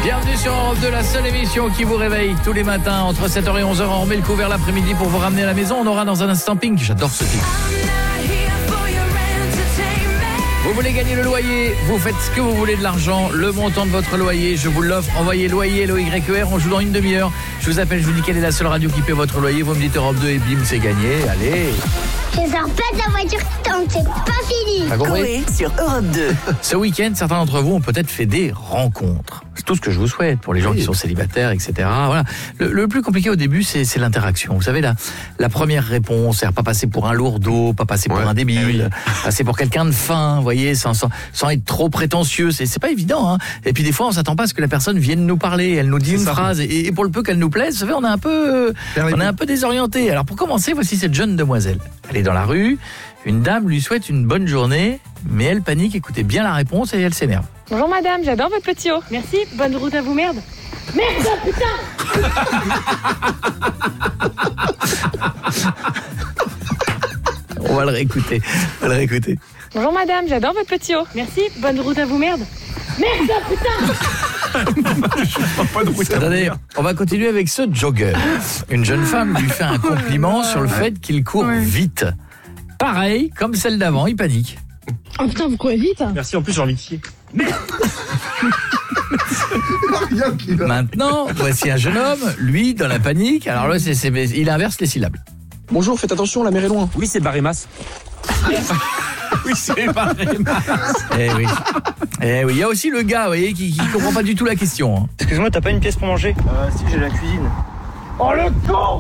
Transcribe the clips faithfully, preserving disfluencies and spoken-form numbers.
Bienvenue sur Europe deux, la seule émission qui vous réveille tous les matins entre sept heures et onze heures. On remet le couvert l'après-midi pour vous ramener à la maison. On aura dans un instant Pink. J'adore ce titre. Vous voulez gagner le loyer, vous faites ce que vous voulez de l'argent, le montant de votre loyer, je vous l'offre. Envoyez loyer, L O Y E R, on joue dans une demi-heure. Je vous appelle, je vous dis quelle est la seule radio qui paie votre loyer. Vous me dites Europe deux et bim, c'est gagné. Allez. Je sors pas de la voiture tant que c'est pas fini. T'as compris ? Coé sur Europe deux. Ce week-end, certains d'entre vous ont peut-être fait des rencontres. C'est tout ce que je vous souhaite pour les gens oui. qui sont célibataires, et cetera. Voilà. Le, le plus compliqué au début, c'est, c'est l'interaction. Vous savez, la, la première réponse, c'est pas passer pour un lourdeau, pas passer ouais. pour un débile, oui. passer pour quelqu'un de fin, vous voyez, sans, sans, sans être trop prétentieux. C'est, c'est pas évident. Hein. Et puis des fois, on s'attend pas à ce que la personne vienne nous parler. Elle nous dit c'est une ça. phrase, et, et pour le peu qu'elle nous plaise, vous savez, on est un peu, on est un peu désorienté. Alors pour commencer, voici cette jeune demoiselle. Elle est dans la rue. Une dame lui souhaite une bonne journée, mais elle panique, écoutez bien la réponse et elle s'énerve. Bonjour madame, j'adore votre petit haut. Merci, bonne route à vous, merde. Merde, putain. On va le réécouter, on va le réécouter. Bonjour madame, j'adore votre petit haut. Merci, bonne route à vous, merde. Merde, putain. Attendez, on va continuer avec ce jogger. Une jeune femme lui fait un compliment sur le fait qu'il court ouais. vite. Pareil, comme celle d'avant, il panique. Oh putain, vous courez vite. Merci, en plus j'ai envie de chier. Maintenant, voici un jeune homme, lui, dans la panique. Alors là, c'est, c'est, il inverse les syllabes. Bonjour, faites attention, la mer est loin. Oui, c'est Barémas. Oui, c'est Barémas. Eh oui. Eh oui, il y a aussi le gars, vous voyez, qui, qui comprend pas du tout la question. Hein. Excuse-moi, t'as pas une pièce pour manger ? Euh, si, j'ai la cuisine. Oh le con.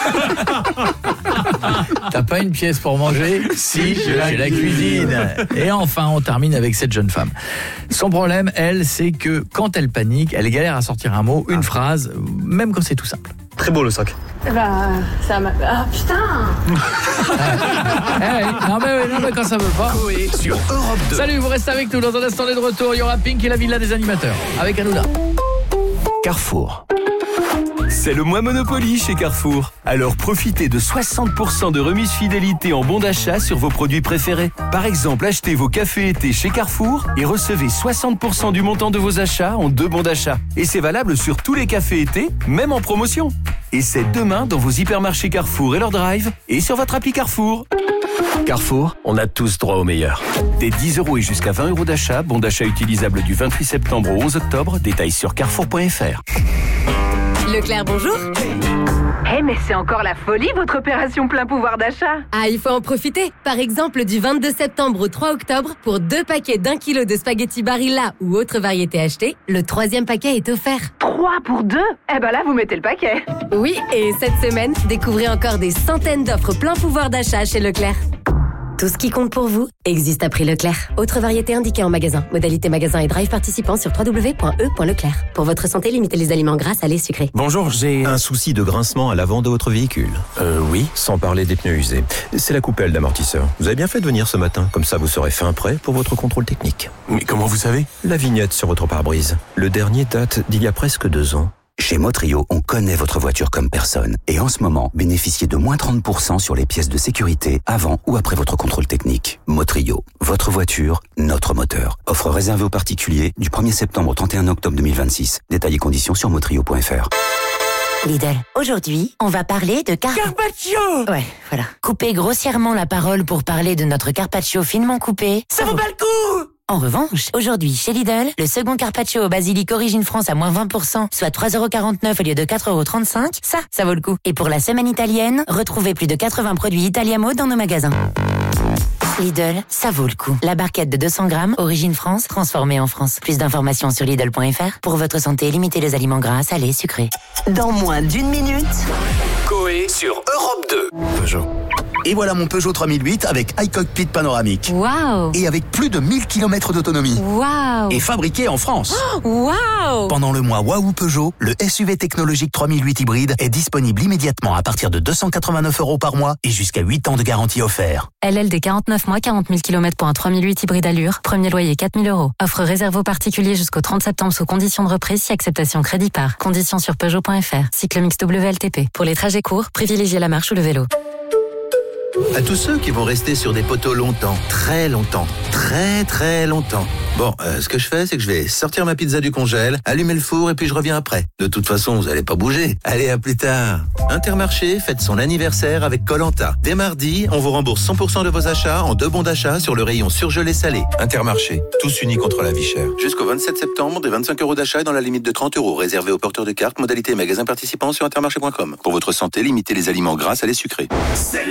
T'as pas une pièce pour manger ? Si, j'ai la, la cuisine. Et enfin, on termine avec cette jeune femme. Son problème, elle, c'est que quand elle panique, elle galère à sortir un mot, une ah. phrase, même quand c'est tout simple. Très beau le sac. Bah, ça m'a... Ah putain. ah, hey, non, mais, non mais quand ça veut pas. Coé sur Europe deux. Salut, vous restez avec nous. Dans un instant, on est de retour. Il y aura Pink et la villa des animateurs. Avec Hanouna. Carrefour. C'est le mois Monopoly chez Carrefour. Alors profitez de soixante pour cent de remise fidélité en bon d'achat sur vos produits préférés. Par exemple, achetez vos cafés été chez Carrefour et recevez soixante pour cent du montant de vos achats en deux bons d'achat. Et c'est valable sur tous les cafés été, même en promotion. Et c'est demain dans vos hypermarchés Carrefour et leur drive et sur votre appli Carrefour. Carrefour, on a tous droit au meilleur. Des dix euros et jusqu'à vingt euros d'achat, bon d'achat utilisable du vingt-huit septembre au onze octobre, détails sur carrefour point f r. Leclerc, bonjour. Eh hey, mais c'est encore la folie votre opération plein pouvoir d'achat. Ah, il faut en profiter. Par exemple, du vingt-deux septembre au trois octobre, pour deux paquets d'un kilo de spaghettis Barilla ou autre variété achetée, le troisième paquet est offert. Trois pour deux ? Eh ben là, vous mettez le paquet. Oui, et cette semaine, découvrez encore des centaines d'offres plein pouvoir d'achat chez Leclerc. Tout ce qui compte pour vous existe à prix Leclerc. Autre variété indiquée en magasin. Modalité magasin et drive participant sur w w w point e point leclerc. Pour votre santé, limitez les aliments gras, salés, sucrés. Bonjour, j'ai un souci de grincement à l'avant de votre véhicule. Euh, oui, sans parler des pneus usés. C'est la coupelle d'amortisseur. Vous avez bien fait de venir ce matin. Comme ça, vous serez fin prêt pour votre contrôle technique. Mais comment vous savez ? La vignette sur votre pare-brise. Le dernier date d'il y a presque deux ans. Chez Motrio, on connaît votre voiture comme personne. Et en ce moment, bénéficiez de moins trente pour cent sur les pièces de sécurité avant ou après votre contrôle technique. Motrio, votre voiture, notre moteur. Offre réservée aux particuliers du premier septembre au trente et un octobre deux mille vingt-six. Détails et conditions sur motrio point f r. Lidl, aujourd'hui, on va parler de car... Carpaccio. Ouais, voilà. Couper grossièrement la parole pour parler de notre carpaccio finement coupé... Ça vaut pas le coup. En revanche, aujourd'hui, chez Lidl, le second carpaccio au basilic Origine France à moins vingt pour cent, soit trois euros quarante-neuf au lieu de quatre euros trente-cinq, ça, ça vaut le coup. Et pour la semaine italienne, retrouvez plus de quatre-vingts produits Italiamo dans nos magasins. Lidl, ça vaut le coup. La barquette de deux cents grammes, Origine France, transformée en France. Plus d'informations sur Lidl point f r. Pour votre santé, limitez les aliments gras, salés, sucrés. Dans moins d'une minute, Coé sur Europe deux. Peugeot. Et voilà mon Peugeot trois mille huit avec iCockpit panoramique. Waouh. Et avec plus de mille kilomètres d'autonomie. Waouh. Et fabriqué en France. Waouh. Pendant le mois Waouh Peugeot, le S U V technologique trois mille huit hybride est disponible immédiatement à partir de deux cent quatre-vingt-neuf euros par mois et jusqu'à huit ans de garantie offert. L L D quarante-neuf mois, quarante mille kilomètres pour un trois mille huit hybride allure. Premier loyer quatre mille euros. Offre réservée aux particuliers jusqu'au trente septembre sous condition de reprise si acceptation crédit par. Conditions sur Peugeot point f r. Cycle mix W L T P. Pour les trajets courts, privilégiez la marche ou le vélo. À tous ceux qui vont rester sur des poteaux longtemps, très longtemps, très très longtemps. Bon, euh, ce que je fais, c'est que je vais sortir ma pizza du congèle, allumer le four et puis je reviens après. De toute façon, vous allez pas bouger. Allez, à plus tard. Intermarché fête son anniversaire avec Koh-Lanta. Dès mardi, on vous rembourse cent pour cent de vos achats en deux bons d'achat sur le rayon surgelé salé. Intermarché, tous unis contre la vie chère. Jusqu'au vingt-sept septembre, des vingt-cinq euros d'achat et dans la limite de trente euros, réservé aux porteurs de cartes, modalité et magasins participants sur intermarché point com. Pour votre santé, limitez les aliments gras à les sucrés.